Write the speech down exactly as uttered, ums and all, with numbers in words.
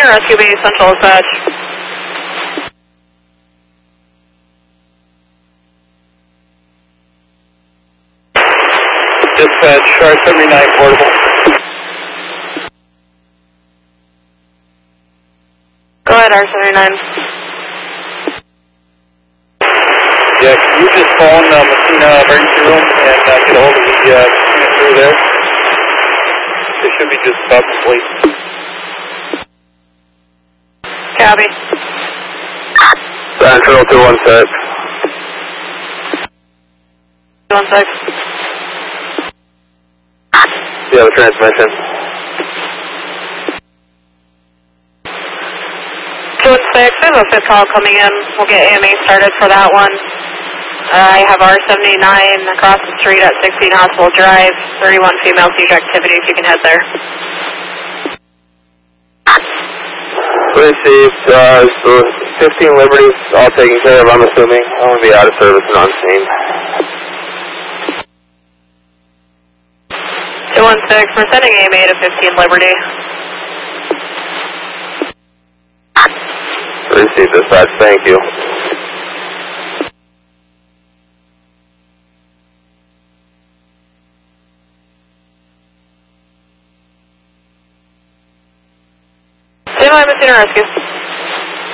Messina Rescue Base, Central Dispatch. Dispatch, R seventy-nine portable. Go ahead, R seventy-nine. Yeah, can you just phone uh, Messina emergency room and uh, get a hold of the uh, Messina crew there? They should be just about complete. Copy. Central two one six. two one six. You have a transmission. two one six, we have a fifth call coming in. We'll get A M A started for that one. Uh, I have R seventy-nine across the street at sixteen Hospital Drive, thirty-one female seizure activity, if you can head there. Received, uh, so fifteen Liberties, all taken care of, I'm assuming. I'm going to be out of service and on scene. two one six, we're sending A M A to fifteen Liberty. Received, dispatch, thank you. Stand by, Messina Rescue.